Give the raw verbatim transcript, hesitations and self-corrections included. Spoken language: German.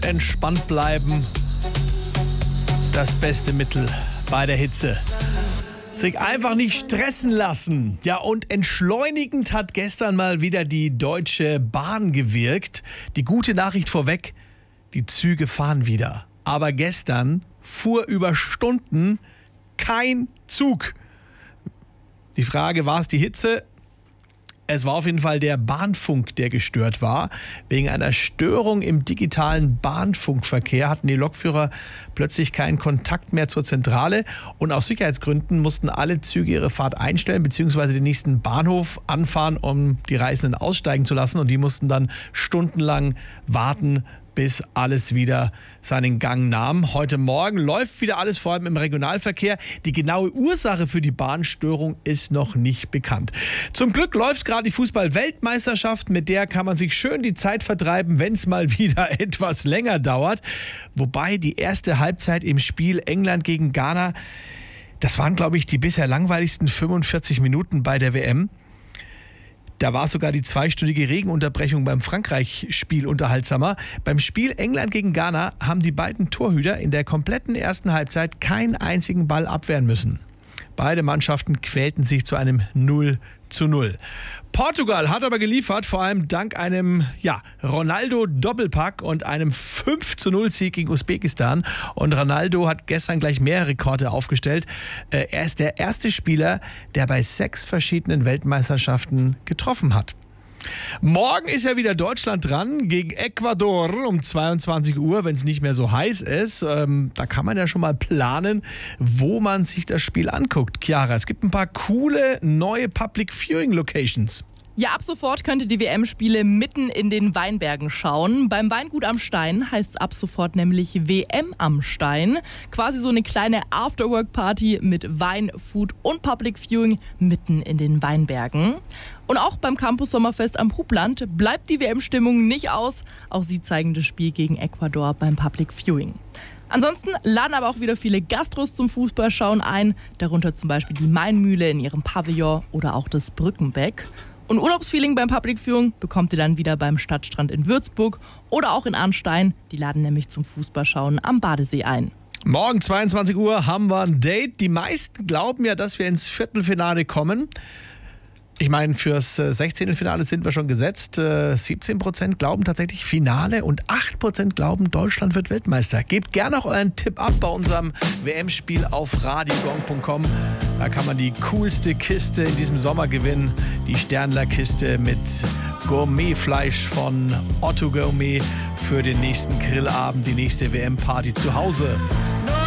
und entspannt bleiben. Das beste Mittel bei der Hitze. Sich einfach nicht stressen lassen. Ja, und entschleunigend hat gestern mal wieder die Deutsche Bahn gewirkt. Die gute Nachricht vorweg, die Züge fahren wieder. Aber gestern fuhr über Stunden kein Zug. Die Frage, war es die Hitze? Es war auf jeden Fall der Bahnfunk, der gestört war. Wegen einer Störung im digitalen Bahnfunkverkehr hatten die Lokführer plötzlich keinen Kontakt mehr zur Zentrale. Und aus Sicherheitsgründen mussten alle Züge ihre Fahrt einstellen bzw. den nächsten Bahnhof anfahren, um die Reisenden aussteigen zu lassen. Und die mussten dann stundenlang warten, bis alles wieder seinen Gang nahm. Heute Morgen läuft wieder alles, vor allem im Regionalverkehr. Die genaue Ursache für die Bahnstörung ist noch nicht bekannt. Zum Glück läuft gerade die Fußball-Weltmeisterschaft. Mit der kann man sich schön die Zeit vertreiben, wenn es mal wieder etwas länger dauert. Wobei die erste Halbzeit im Spiel England gegen Ghana, das waren, glaube ich, die bisher langweiligsten fünfundvierzig Minuten bei der W M. Da war sogar die zweistündige Regenunterbrechung beim Frankreich-Spiel unterhaltsamer. Beim Spiel England gegen Ghana haben die beiden Torhüter in der kompletten ersten Halbzeit keinen einzigen Ball abwehren müssen. Beide Mannschaften quälten sich zu einem null zu null. Portugal hat aber geliefert, vor allem dank einem ja, Ronaldo-Doppelpack und einem fünf zu null Sieg gegen Usbekistan. Und Ronaldo hat gestern gleich mehrere Rekorde aufgestellt. Er ist der erste Spieler, der bei sechs verschiedenen Weltmeisterschaften getroffen hat. Morgen ist ja wieder Deutschland dran gegen Ecuador um zweiundzwanzig Uhr, wenn es nicht mehr so heiß ist. Ähm, da kann man ja schon mal planen, wo man sich das Spiel anguckt. Chiara, es gibt ein paar coole neue Public Viewing Locations. Ja, ab sofort könnt ihr die W M-Spiele mitten in den Weinbergen schauen. Beim Weingut am Stein heißt es ab sofort nämlich W M am Stein. Quasi so eine kleine Afterwork-Party mit Wein, Food und Public Viewing mitten in den Weinbergen. Und auch beim Campus Sommerfest am Hubland bleibt die W M-Stimmung nicht aus. Auch sie zeigen das Spiel gegen Ecuador beim Public Viewing. Ansonsten laden aber auch wieder viele Gastros zum Fußballschauen ein. Darunter zum Beispiel die Mainmühle in ihrem Pavillon oder auch das Brückenbeck. Und Urlaubsfeeling beim Public Viewing bekommt ihr dann wieder beim Stadtstrand in Würzburg oder auch in Arnstein. Die laden nämlich zum Fußballschauen am Badesee ein. Morgen zweiundzwanzig Uhr haben wir ein Date. Die meisten glauben ja, dass wir ins Viertelfinale kommen. Ich meine, fürs Sechzehntelfinale sind wir schon gesetzt. siebzehn Prozent glauben tatsächlich Finale und acht Prozent glauben, Deutschland wird Weltmeister. Gebt gerne auch euren Tipp ab bei unserem W M-Spiel auf radiogong punkt com. Da kann man die coolste Kiste in diesem Sommer gewinnen. Die Sternler-Kiste mit Gourmetfleisch von Otto Gourmet für den nächsten Grillabend, die nächste W M-Party zu Hause.